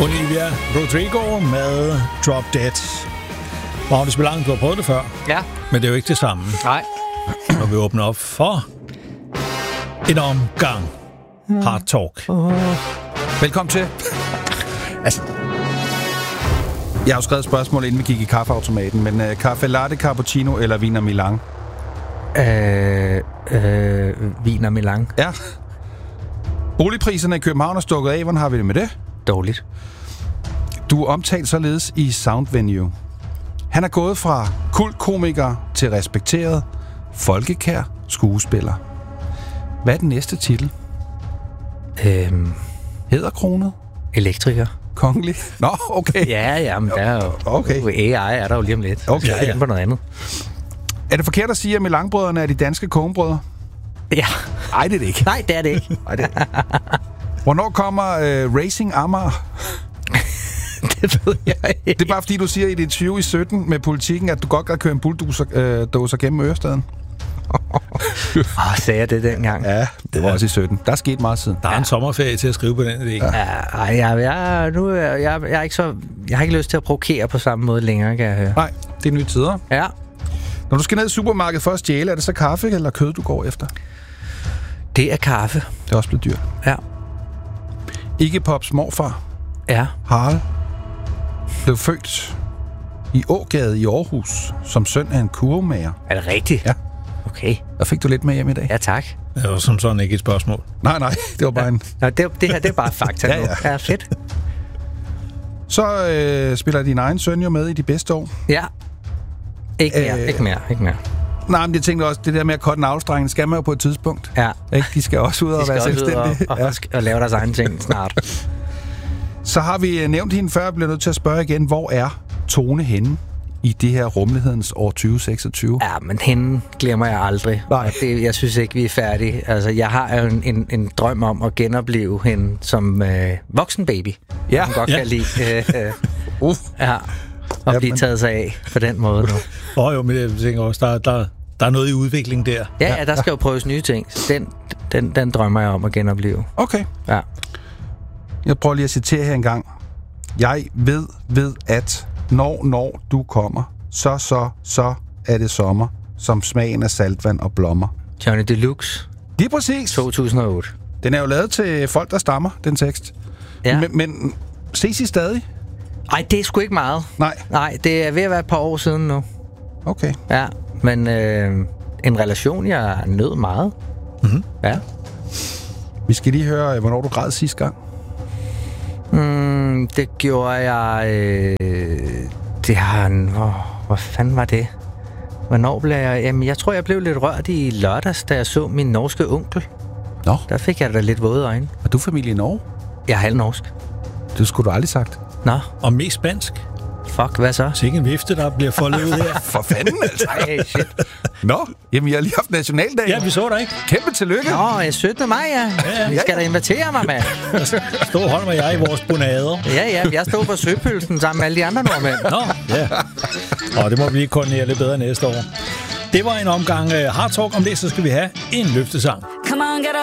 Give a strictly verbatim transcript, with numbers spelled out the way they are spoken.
Olivia Rodrigo med Drop Dead. Magnus Milang, du har prøvet det før. Ja. Men det er jo ikke det samme. Nej. Og vi åbner op for en omgang Hard Talk. Oh. Velkommen til. Altså, jeg har jo skrevet et spørgsmål, inden vi gik i kaffeautomaten, men uh, kaffe latte, cappuccino eller vin og Milan? Øh, øh, vin og Milan. Ja. Boligpriserne i København er stukket af. Hvordan har vi det med det? Dårligt. Du er omtalt således i Sound Venue. Han er gået fra kultkomiker til respekteret, folkekær skuespiller. Hvad er den næste titel? Øhm, Hæderkronet? Elektriker. Kongelig? Nå, okay. Ja, ja, men der er jo... Okay. A I er der jo lige om lidt. Okay, jeg er ja. på noget andet. Er det forkert at sige, at Milan-brødrene er de danske kogebrødre? Ja. Nej, det er det ikke. Nej, det er det ikke. Nej, det er det. Hvornår kommer uh, Racing Amager? Det ved jeg ikke. Det er bare fordi, du siger i dit tyve i sytten med politikken, at du godt kan køre en bulldozer øh, gennem Ørestaden. Åh, oh, sagde jeg det dengang? Ja, det var ja. også i sytten. Der er sket meget siden. Der er ja. en sommerferie til at skrive på den idé. Ja, ej, jeg, jeg, nu, jeg, jeg, jeg, er ikke så, jeg har ikke lyst til at provokere på samme måde længere, kan jeg høre. Nej, det er nye tider. Ja. Når du skal ned i supermarkedet for at stjæle, er det så kaffe eller kød, du går efter? Det er kaffe. Det er også blevet dyrt. Ja. Iggy Pops morfar, Ja. Harald, blev født i Ågade i Aarhus som søn af en kurvemager. Er det rigtigt? Ja. Okay. Der fik du lidt med hjem i dag. Ja, tak. Det var som sådan ikke et spørgsmål. Nej, nej, det var bare en... Nå, det, det her, det er bare fakta Ja, nu. ja. Ja, fedt. Så øh, spiller din egen søn jo med i de bedste år. Ja. Ikke mere, Øh. ikke mere, ikke mere. Nej, men jeg tænkte også, det der med at korte en afstrengning, skal man jo på et tidspunkt. Ja. Ikke? De skal også ud og De skal være også ud selvstændige. og, og, og, og lave deres egne ting snart. Så har vi nævnt hende før, jeg bliver nødt til at spørge igen, hvor er Tone henne i det her rumlighedens år tyve seksogtyve? Ja, men hende glemmer jeg aldrig. Nej. Og det, jeg synes ikke, vi er færdige. Altså, jeg har jo en, en, en drøm om at genopleve hende som øh, voksen baby. Ja. Hun godt Ja. kan lide. Øh, øh, Uf. ja. Og Ja, blive men- taget sig af på den måde nu. Åh oh, jo, men jeg tænker også, der, der, der er noget i udvikling der. Ja, ja, der skal jo prøves nye ting. Den, den, den drømmer jeg om at genopleve. Okay. Ja. Jeg prøver lige at citere her en gang. Jeg ved, ved at når, når du kommer, så, så, så er det sommer, som smagen af saltvand og blommer. Johnny Deluxe, Lige præcis. to tusind og otte. Den er jo lavet til folk, der stammer, den tekst. Ja. Men, men ses I stadig? Ej, det er sgu ikke meget. Nej. Nej, det er ved at være et par år siden nu. Okay. Ja, men øh, en relation, jeg nød meget. Mm-hmm. Ja. Vi skal lige høre, hvornår du græd sidste gang. Mm, det gjorde jeg... Øh, det har... Hvor, hvor fanden var det? Hvornår blev jeg... Jamen, jeg tror, jeg blev lidt rørt i lørdags, da jeg så min norske onkel. Nå, Der fik jeg da lidt våde øjne. er du familie i Norge? Jeg er halvnorsk. Det skulle du aldrig sagt. Nå, Og mest spansk. fuck, hvad så? Sikke en vifte, der bliver foldet ud her. For fanden, altså. Ej, shit. Nå, jamen jeg har lige haft nationaldag. Ja, vi så dig ikke. Kæmpe tillykke. Nå, jeg er syttende maj, ja. Ja, ja. Vi skal da invitere mig, mand. Stå og hold med jeg i vores bonader. Ja, ja, jeg stod på søpølsen sammen med alle de andre nordmænd. Nå, ja. Og det må blive koordinere lidt bedre næste år. Det var en omgang uh, Hard Talk. Om det, så skal vi have en løftesang. Come on, get